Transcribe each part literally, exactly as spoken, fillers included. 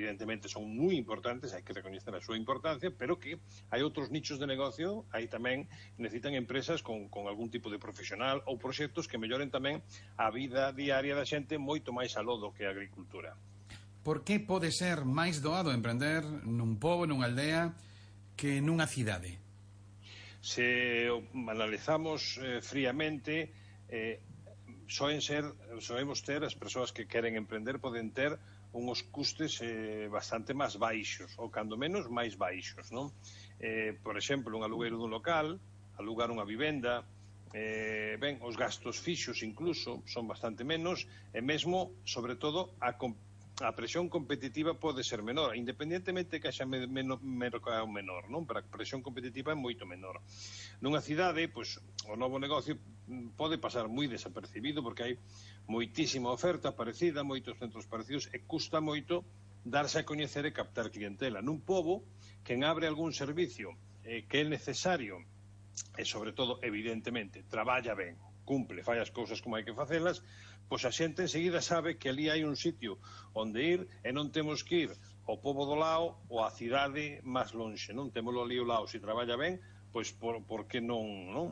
evidentemente son moi importantes, hai que recoñecer a súa importancia, pero que hai outros nichos de negocio, aí tamén necesitan empresas con, con algún tipo de profesional ou proxectos que melloren tamén a vida diaria da xente moito máis aló do que a agricultura. Por que pode ser máis doado emprender nun pobo, nunha aldea, que nunha cidade? Se analizamos eh, fríamente, eh, soen ser, soemos ter, as persoas que queren emprender poden ter uns custes eh, bastante máis baixos, ou cando menos máis baixos, non? Eh, por exemplo, un alugueiro dun local, alugar unha vivenda, eh, ben, os gastos fixos incluso son bastante menos, e mesmo, sobre todo, a a presión competitiva pode ser menor, independentemente que haxa mercado menor, non? Pero a presión competitiva é moito menor. Nunha cidade, pois, o novo negocio pode pasar moi desapercibido porque hai moitísima oferta parecida, moitos centros parecidos, e custa moito darse a coñecer e captar clientela. Nun pobo, quen abre algún servicio eh, que é necesario e, sobre todo, evidentemente, traballa ben, cumple, fai as cousas como hai que facelas, pois a xente enseguida sabe que ali hai un sitio onde ir e non temos que ir ao pobo do lado ou á cidade máis lonxe, non? Témolo ali ao lado, se traballa ben, pois por, por que non, non?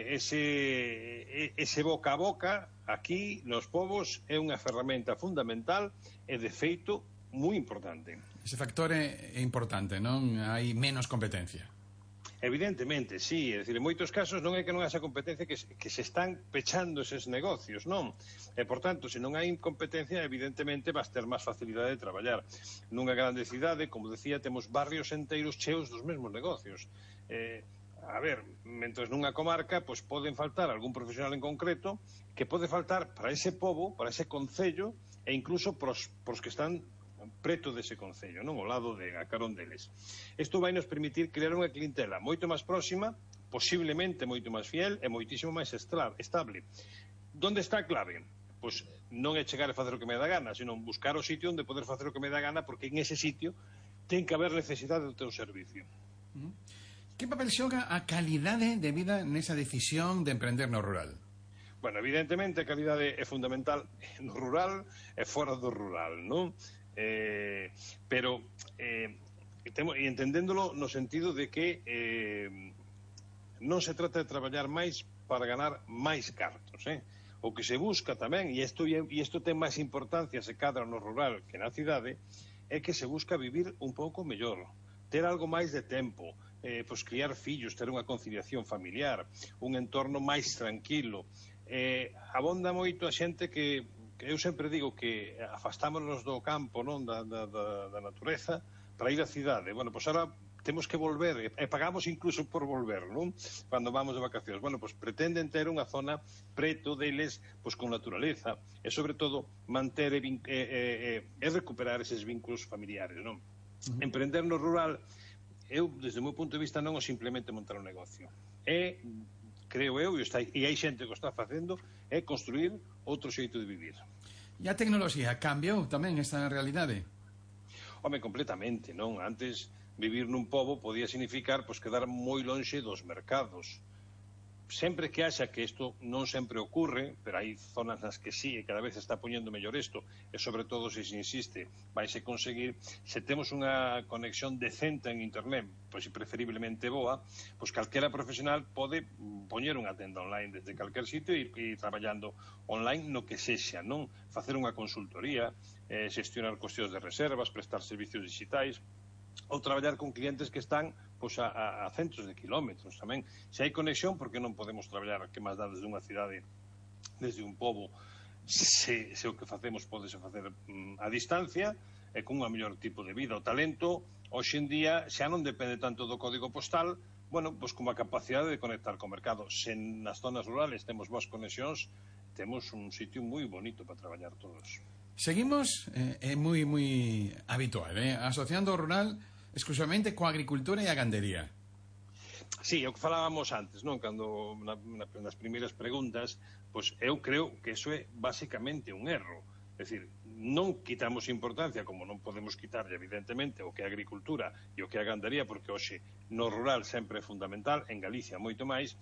Ese, ese boca a boca aquí nos povos é unha ferramenta fundamental e de feito moi importante. Ese factor é importante, non? Hai menos competencia. Evidentemente, sí, é dicir, en moitos casos non é que non haxa competencia, que, que se están pechando eses negocios, non? E, por tanto, se non hai competencia, evidentemente vas ter máis facilidade de traballar. Nunha grande cidade, como decía, temos barrios enteiros cheos dos mesmos negocios. Eh, a ver, mentres nunha comarca, pois poden faltar algún profesional en concreto que pode faltar para ese pobo, para ese concello, e incluso pros, pros que están preto dese concello, non? Ao lado de a carón deles. Isto vai nos permitir crear unha clientela moito máis próxima, posiblemente moito máis fiel e moitísimo máis estable. Donde está a clave? Pois non é chegar a facer o que me dá gana, sino buscar o sitio onde poder facer o que me dá gana, porque en ese sitio ten que haber necesidade do teu servicio. Que papel xoga a calidade de vida nesa decisión de emprender no rural? Bueno, evidentemente a calidade é fundamental no rural e fora do rural, non? Eh, pero eh, temo, e entendéndolo no sentido de que eh, non se trata de traballar máis para ganar máis cartos, eh? O que se busca tamén, e isto, e isto ten máis importancia se cadra no rural que na cidade, é que se busca vivir un pouco mellor, ter algo máis de tempo, eh, pois criar fillos, ter unha conciliación familiar, un entorno máis tranquilo. Eh, abonda moito a xente que eu sempre digo que afastámonos do campo, non, da, da, da natureza para ir á cidade. Bueno, pois ahora temos que volver, e pagamos incluso por volver, non? Cando vamos de vacacións. Bueno, pois pretenden ter unha zona preto deles, pois con naturaleza, e sobre todo manter e, e, e, e recuperar eses vínculos familiares, non? Uh-huh. Emprender no rural, eu, desde o meu punto de vista, non é simplemente montar un negocio. É, creo eu, e, está, e hai xente que o está facendo, é construir outro xeito de vivir. E a tecnoloxía cambiou tamén esta realidade? Home, completamente, non? Antes, vivir nun pobo podía significar pois, quedar moi lonxe dos mercados. Sempre que haxa que isto non sempre ocurre, pero hai zonas nas que sí, e cada vez está poñendo mellor isto, e sobre todo se se insiste, vaise conseguir, se temos unha conexión decente en internet, pois preferiblemente boa, pois calquera profesional pode poñer unha tenda online desde calquer sitio e ir traballando online no que sexa, non? Facer unha consultoría, eh, xestionar cuestións de reservas, prestar servicios digitais, ou traballar con clientes que están pois, a, a, a centros de kilómetros tamén. Se hai conexión, porque non podemos traballar que máis dá desde unha cidade, desde un pobo, se, se o que facemos podese facer mm, a distancia e con un mellor tipo de vida. O talento, hoxe en día, xa non depende tanto do código postal, bueno, pois como a capacidade de conectar co mercado. Se nas zonas rurales temos boas conexións, temos un sitio moi bonito para traballar todos. Seguimos, é eh, moi moi habitual, eh, asociando o rural exclusivamente coa agricultura e a gandería. Sí, o que falábamos antes, non? Cando na, na, nas primeiras preguntas, pois eu creo que eso é basicamente un erro. É dicir, non quitamos importancia, como non podemos quitarlle, evidentemente, o que é a agricultura e o que é a gandería, porque hoxe no rural sempre é fundamental, en Galicia moito máis,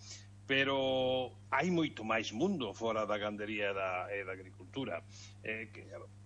pero hai moito máis mundo fora da gandería e da, e da agricultura. Eh, que,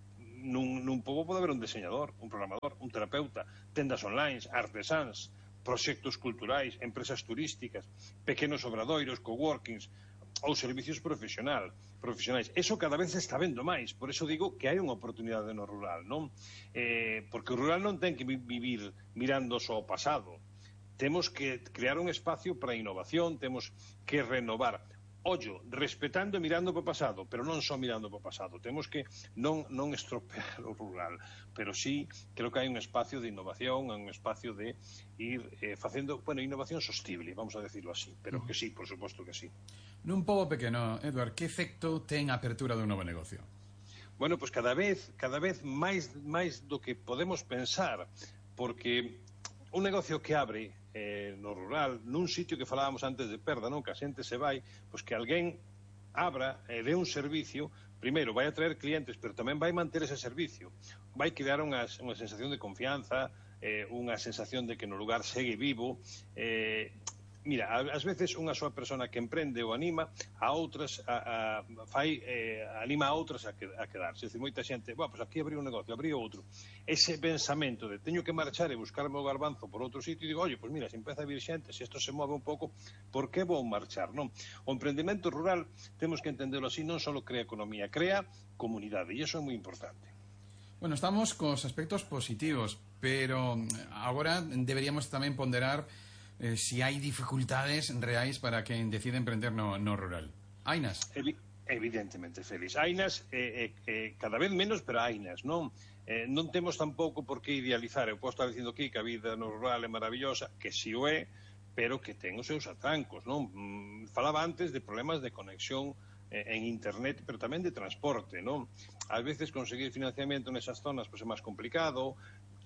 nun, nun pobo pode haber un diseñador, un programador, un terapeuta, tendas online, artesáns, proxectos culturais, empresas turísticas, pequenos obradoiros, coworkings ou servicios profesional, profesionais. Eso cada vez se está vendo máis, por eso digo que hai unha oportunidade no rural, non? Eh, porque o rural non ten que vivir mirando só o pasado. Temos que crear un espacio para a innovación, temos que renovar. Ollo, respetando e mirando para o pasado, pero non só mirando para o pasado. Temos que non, non estropear o rural, pero sí, creo que hai un espacio de innovación, un espacio de ir eh, facendo, bueno, innovación sostible, vamos a decirlo así, pero que sí, por suposto que sí. Nun pobo pequeno, Edward, que efecto ten a apertura dun novo negocio? Bueno, pois pues cada vez, cada vez máis, máis do que podemos pensar, porque un negocio que abre eh, no rural, nun sitio que falábamos antes de perda, non? Que a xente se vai, pois que alguén abra e eh, dé un servicio, primeiro vai atraer clientes, pero tamén vai manter ese servicio, vai crear unha, unha sensación de confianza, eh, unha sensación de que no lugar segue vivo. eh, Mira, ás veces unha soa persona que emprende ou anima a outras, a, a, fai, eh, anima a outras a, que, a quedarse. É dicir, moita xente, bah, pois aquí abrí un negocio, abrí outro. Ese pensamento de teño que marchar e buscarme o garbanzo por outro sitio, e digo, oye, pois mira, se empeza a vir xente, se isto se move un pouco, por que vou marchar, non? O emprendemento rural, temos que entendelo así, non só crea economía, crea comunidade, e iso é moi importante. Bueno, estamos cos aspectos positivos, pero agora deberíamos tamén ponderar Eh, si hai dificultades reais para quen decide emprender no, no rural. Hainas? Evi evidentemente, Félix. Hainas, eh, eh, cada vez menos, pero hainas, non? Eh, non temos tampouco por que idealizar. Eu posso estar dicindo aquí que a vida no rural é maravillosa, que si o é, pero que ten os seus atrancos, non? Mm, falaba antes de problemas de conexión eh, en internet, pero tamén de transporte, non? Ás veces conseguir financiamento nesas zonas pois, é máis complicado.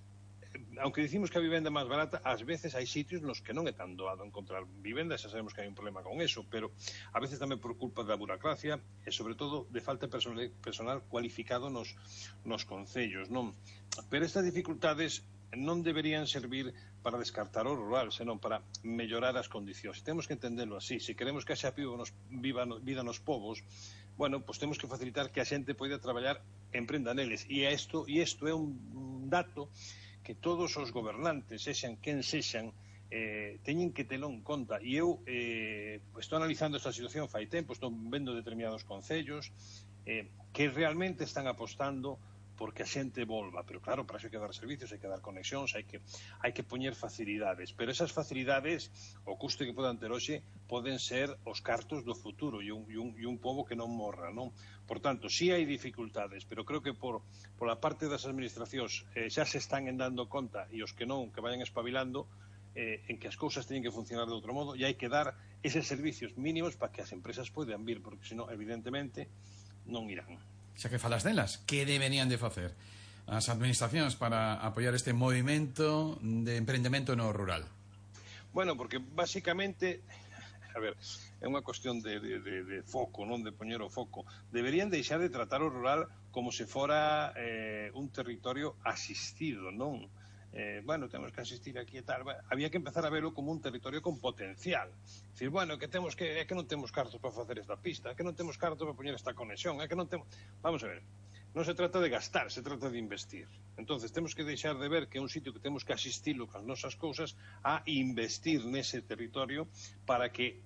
Aunque dicimos que a vivenda é máis barata, ás veces hai sitios nos que non é tan doado encontrar vivenda, xa sabemos que hai un problema con eso, pero a veces tamén por culpa da burocracia e, sobre todo, de falta de personal, personal cualificado nos, nos concellos, non? Pero estas dificultades non deberían servir para descartar o rural, senón para mellorar as condicións. Temos que entenderlo así. Se queremos que xa viva nos, viva, vida nos povos, bueno, pues temos que facilitar que a xente poida traballar e emprenda neles. E isto, e isto é un dato que todos os gobernantes, sexan quen sexan, eh, teñen que telo en conta. E eu eh, estou analizando esta situación fai tempo, estou vendo determinados concellos eh, que realmente están apostando porque a xente volva, pero claro, para iso hai que dar servicios, hai que dar conexións, hai que, hai que poñer facilidades, pero esas facilidades, o custe que podan ter hoxe, poden ser os cartos do futuro e un, e un, e un pobo que non morra, non? Por tanto, sí hai dificultades, pero creo que por, por a parte das administracións eh, xa se están en dando conta, e os que non, que vayan espabilando, eh, en que as cousas teñen que funcionar de outro modo, e hai que dar eses servicios mínimos para que as empresas poidan vir, porque senón, evidentemente, non irán. Xa que falas delas, que deberían de facer as administracións para apoiar este movimento de emprendemento no rural? Bueno, porque basicamente, a ver, é unha cuestión de, de, de, de foco, non de poñer o foco. Deberían deixar de tratar o rural como se fora eh, un territorio asistido, non? Eh, bueno, temos que asistir aquí e tal. Había que empezar a verlo como un territorio con potencial. Dicir, bueno, que temos que é que non temos cartos para facer esta pista, é que non temos cartos para poñer esta conexión, é que non temos... Vamos a ver, non se trata de gastar, se trata de investir. Entonces, temos que deixar de ver que é un sitio que temos que asistilo con as nosas cousas a investir nese territorio para que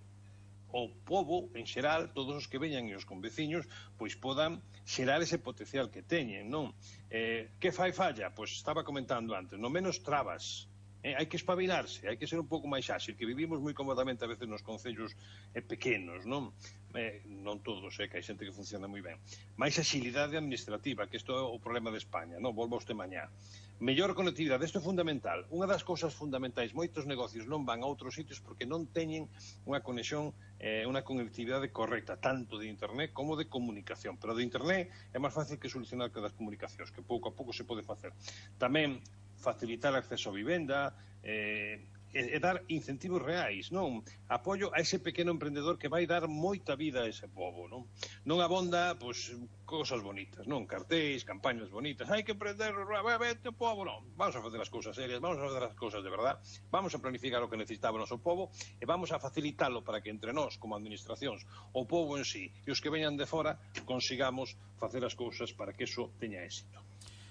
o pobo, en xeral, todos os que veñan e os conveciños, pois podan xerar ese potencial que teñen, non? Eh, que fai falla? Pois estaba comentando antes, no menos trabas. Eh, hai que espabilarse, hai que ser un pouco máis áxil, que vivimos moi cómodamente a veces nos concellos eh, pequenos, non? Eh, non todos, eh, que hai xente que funciona moi ben. Máis axilidade administrativa, que isto é o problema de España, non? Volvo a usted mañá. Mellor conectividade, isto é fundamental. Unha das cousas fundamentais, moitos negocios non van a outros sitios porque non teñen unha conexión, eh, unha conectividade correcta, tanto de internet como de comunicación. Pero de internet é máis fácil que solucionar que das comunicacións, que pouco a pouco se pode facer. Tamén facilitar acceso a vivenda, eh, e, e dar incentivos reais, non? Apoio a ese pequeno emprendedor que vai dar moita vida a ese pobo, non? Non abonda, pois, cousas bonitas, non? Cartéis, campañas bonitas, hai que emprender, vete o pobo, non? Vamos a facer as cousas serias, vamos a facer as cousas de verdad, vamos a planificar o que necesitaba o noso pobo e vamos a facilitalo para que entre nós, como administracións, o pobo en sí e os que veñan de fora, consigamos facer as cousas para que eso teña éxito.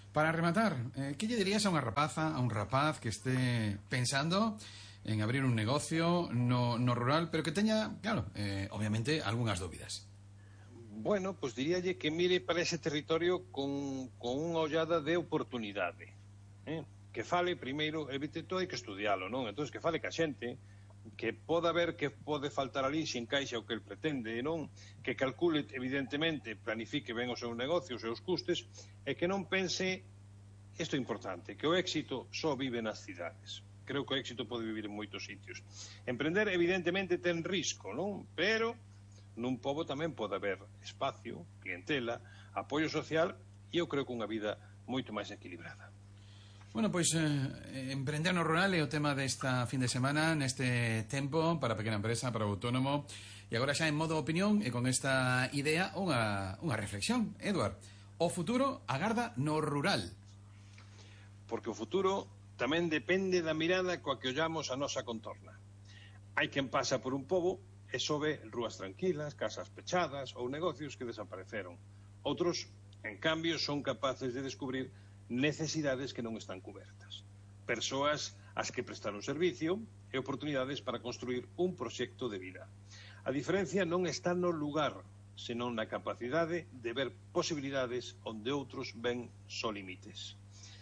Para rematar, eh, que lle dirías a unha rapaza, a un rapaz que este pensando en abrir un negocio no, no rural, pero que teña, claro, eh, obviamente, algunhas dúbidas? Bueno, pois diríalle que mire para ese territorio con, con unha ollada de oportunidade. Eh? Que fale, primeiro, evite todo, hai que estudialo, non? Entón, que fale ca xente, que poda ver que pode faltar ali se encaixa o que el pretende, non? Que calcule, evidentemente, planifique ben o seu negocio, os seus custes, e que non pense, isto é importante, que o éxito só vive nas cidades. Creo que o éxito pode vivir en moitos sitios. Emprender, evidentemente, ten risco, non? Pero nun pobo tamén pode haber espacio, clientela, apoio social e eu creo que unha vida moito máis equilibrada. Bueno, pois eh, emprender no rural é o tema desta fin de semana, neste tempo para a pequena empresa, para o autónomo. E agora xa en modo opinión e con esta idea unha, unha reflexión. Eduard, o futuro agarda no rural. Porque o futuro tamén depende da mirada coa que ollamos a nosa contorna. Hai quen pasa por un pobo e só ve rúas tranquilas, casas pechadas ou negocios que desapareceron. Outros, en cambio, son capaces de descubrir necesidades que non están cubertas. Persoas ás que prestar un servicio e oportunidades para construir un proxecto de vida. A diferencia non está no lugar, senón na capacidade de ver posibilidades onde outros ven só límites.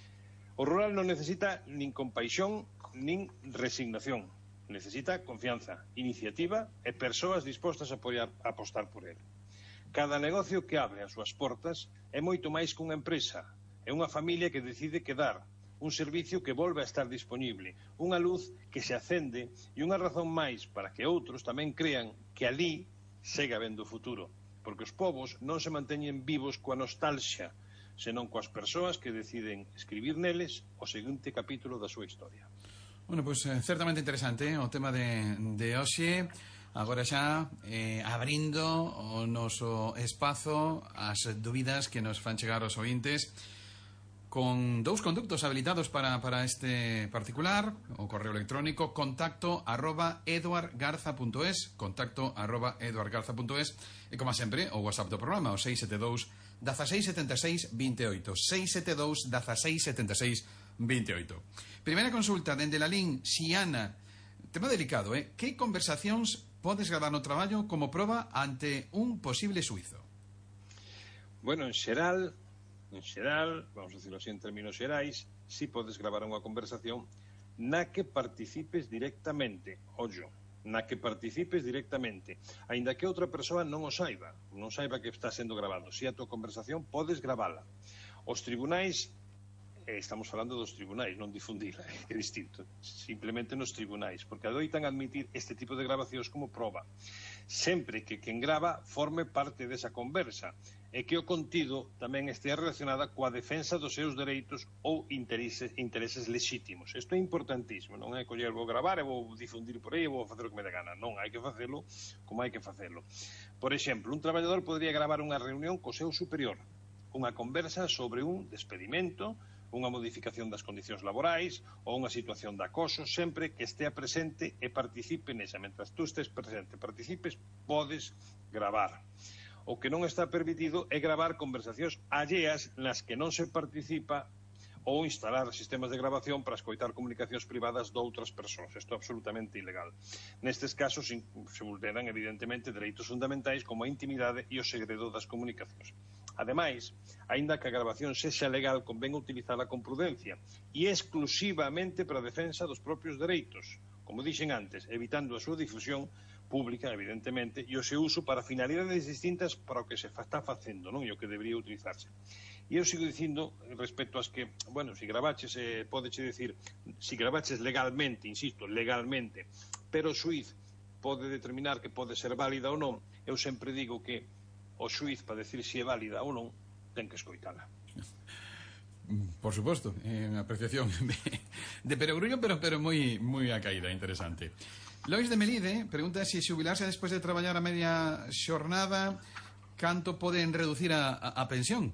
O rural non necesita nin compaixón nin resignación. Necesita confianza, iniciativa e persoas dispostas a apoiar, a apostar por el. Cada negocio que abre as súas portas é moito máis que unha empresa. É unha familia que decide quedar, un servicio que volve a estar disponible, unha luz que se acende e unha razón máis para que outros tamén crean que ali segue habendo futuro, porque os povos non se manteñen vivos coa nostalgia, senón coas persoas que deciden escribir neles o seguinte capítulo da súa historia. Bueno, pois pues, eh, certamente interesante eh, o tema de, de hoxe. Agora xa eh, abrindo o noso espazo ás dúbidas que nos fan chegar os ointes, con dous conductos habilitados para, para este particular, o correo electrónico contacto arroba eduardgarza.es, contacto arroba eduardgarza.es, e como sempre o WhatsApp do programa, o seis sete dous, dezasseis setenta e seis, vinte e oito, seis sete dous, dezasseis setenta e seis, vinte e oito. Primeira consulta dende la lin Xiana, tema delicado, eh? Que conversacións podes gravar no traballo como proba ante un posible suizo? Bueno, en xeral En xeral, vamos a decirlo así en términos xerais, si podes gravar unha conversación na que participes directamente, ollo, na que participes directamente, aínda que outra persoa non o saiba, non saiba que está sendo grabado. Si a tua conversación podes gravala. Os tribunais, eh, estamos falando dos tribunais, non difundila, é distinto, simplemente nos tribunais, porque adoitan admitir este tipo de grabacións como proba, sempre que quen grava forme parte desa conversa, e que o contido tamén estea relacionada coa defensa dos seus dereitos ou intereses, intereses lexítimos. Isto é importantísimo, non é coller, vou gravar e vou difundir por aí e vou facer o que me dé gana. Non, hai que facelo como hai que facelo. Por exemplo, un traballador podría gravar unha reunión co seu superior, unha conversa sobre un despedimento, unha modificación das condicións laborais ou unha situación de acoso, sempre que estea presente e participe nesa. Mentras tú estés presente, participes, podes gravar. O que non está permitido é gravar conversacións alleas nas que non se participa ou instalar sistemas de grabación para escoitar comunicacións privadas de outras persoas. Isto é absolutamente ilegal. Nestes casos se vulneran evidentemente dereitos fundamentais como a intimidade e o segredo das comunicacións. Ademais, aínda que a grabación sexa legal, convén utilizala con prudencia e exclusivamente para a defensa dos propios dereitos, como dixen antes, evitando a súa difusión pública, evidentemente, e o seu uso para finalidades distintas para o que se está facendo, non? E o que debería utilizarse. E eu sigo dicindo, respecto ás que, bueno, se gravaches, eh, podeche decir, se gravaches legalmente, insisto, legalmente, pero o xuiz pode determinar que pode ser válida ou non, eu sempre digo que o xuiz, para decir se é válida ou non, ten que escoitala. Por suposto, é unha apreciación de, de perogrullo, pero, pero moi, moi a caída, interesante. Lois de Melide pregunta se si xubilarse despois de traballar a media xornada, canto poden reducir a, a, a pensión?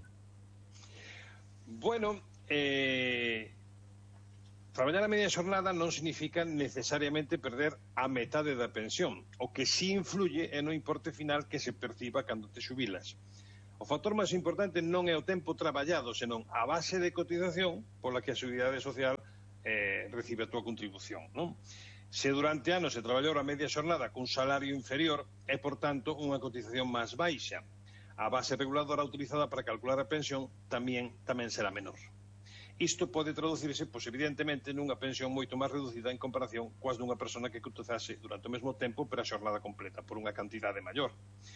Bueno, eh, traballar a media xornada non significa necesariamente perder a metade da pensión. O que sí influye é no importe final que se perciba cando te xubilas. O O factor máis importante non é o tempo traballado, senón a base de cotización pola que a Seguridade Social eh, recibe a túa contribución, non? Se durante anos se traballou a media xornada cun salario inferior, é, por tanto, unha cotización máis baixa. A base reguladora utilizada para calcular a pensión tamén, tamén será menor. Isto pode traducirse, pois, evidentemente, nunha pensión moito máis reducida en comparación coas dunha persona que cotizase durante o mesmo tempo pero a xornada completa, por unha cantidade maior.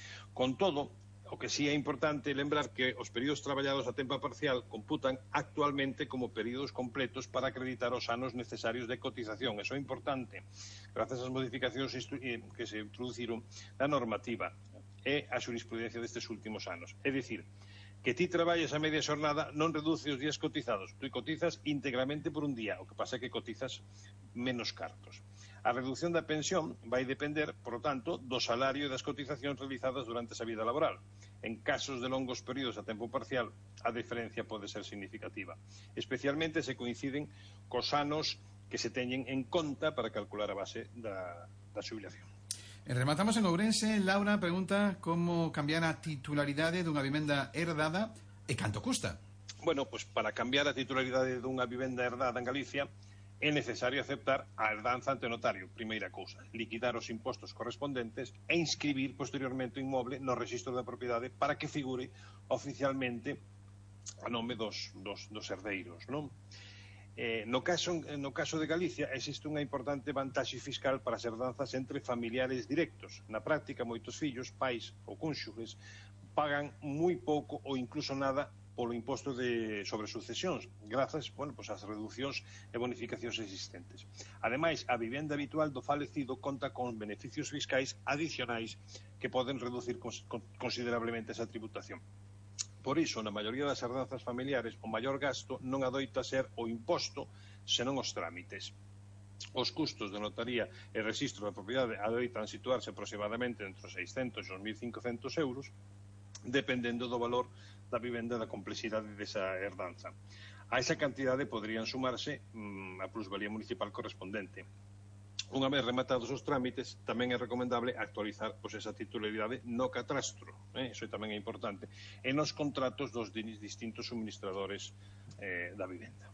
Con todo, o que sí é importante lembrar que os períodos traballados a tempo parcial computan actualmente como períodos completos para acreditar os anos necesarios de cotización. Eso é importante, grazas ás modificacións que se introduciron na normativa e a xurisprudencia destes últimos anos. É dicir, que ti traballes a media xornada non reduce os días cotizados. Tú cotizas íntegramente por un día, o que pasa é que cotizas menos cartos. A reducción da pensión vai depender, por tanto, do salario e das cotizacións realizadas durante esa vida laboral. En casos de longos períodos a tempo parcial, a diferencia pode ser significativa, especialmente se coinciden cos anos que se teñen en conta para calcular a base da, da xubilación. E rematamos en Ourense. Laura pregunta como cambiar a titularidade dunha vivenda herdada e canto custa. Bueno, pois para cambiar a titularidade dunha vivenda herdada en Galicia é necesario aceptar a herdanza ante notario, primeira cousa, liquidar os impostos correspondentes e inscribir posteriormente o inmoble no rexistro da propiedade para que figure oficialmente a nome dos, dos, dos herdeiros, non? Eh, no, caso, no caso de Galicia existe unha importante vantaxe fiscal para as herdanzas entre familiares directos. Na práctica, moitos fillos, pais ou cónxuges pagan moi pouco ou incluso nada polo imposto de sobre sucesións, grazas, bueno, pues, ás reduccións e bonificacións existentes. Ademais, a vivenda habitual do falecido conta con beneficios fiscais adicionais que poden reducir considerablemente esa tributación. Por iso, na maioría das herdanzas familiares, o maior gasto non adoita ser o imposto, senón os trámites. Os custos de notaría e rexistro da propiedade adoitan situarse aproximadamente entre os seiscentos e os mil cincocentos euros, dependendo do valor da vivenda e da complexidade desa herdanza. A esa cantidade poderían sumarse mmm, a plusvalía municipal correspondente. Unha vez rematados os trámites, tamén é recomendable actualizar pois, esa titularidade no catastro, eh? Iso tamén é importante, e nos contratos dos distintos suministradores eh, da vivenda.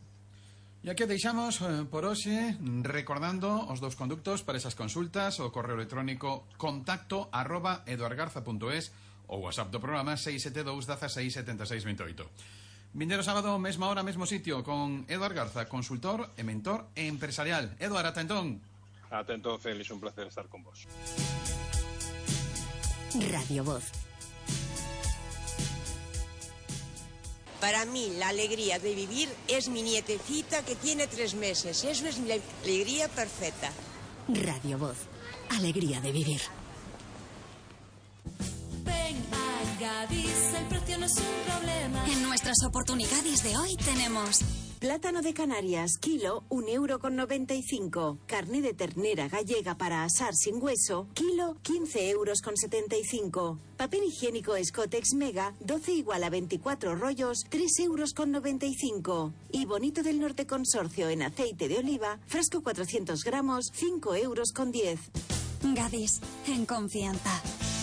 E aquí deixamos eh, por hoxe recordando os dous conductos para esas consultas, o correo electrónico contacto arroba eduargarza punto es ou WhatsApp do programa seis sete dous, dezasseis, setenta e seis, veintioito. Vindeiro sábado, mesma hora, mesmo sitio, con Eduard Garza, consultor e mentor empresarial. Eduard, ata entón. Atento, Félix, un placer estar con vos. Radio Voz. Para mí, la alegría de vivir es mi nietecita que tiene tres meses. Eso es la alegría perfecta. Radio Voz. Alegría de vivir. Ven a Gadis, el precio no es un problema. En nuestras oportunidades de hoy tenemos... Plátano de Canarias, kilo, un euro con noventa y cinco. Carne de ternera gallega para asar sin hueso, kilo, quince euros con setenta y cinco. Papel higiénico Scotex Mega, doce igual a veinticuatro rollos, tres euros con noventa y cinco. Y Bonito del Norte Consorcio en aceite de oliva, frasco cuatrocientos gramos, cinco euros con diez. Gadis, en confianza.